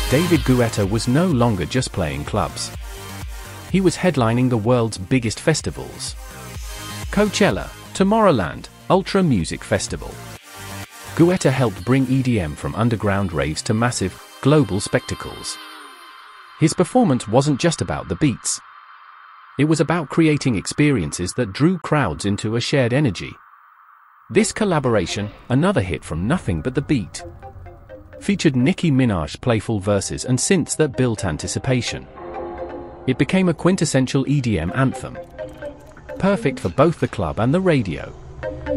David Guetta was no longer just playing clubs. He was headlining the world's biggest festivals: Coachella, Tomorrowland, Ultra Music Festival. Guetta helped bring EDM from underground raves to massive, global spectacles. His performance wasn't just about the beats. It was about creating experiences that drew crowds into a shared energy. This collaboration, another hit from Nothing But the Beat, featured Nicki Minaj's playful verses and synths that built anticipation. It became a quintessential EDM anthem, perfect for both the club and the radio.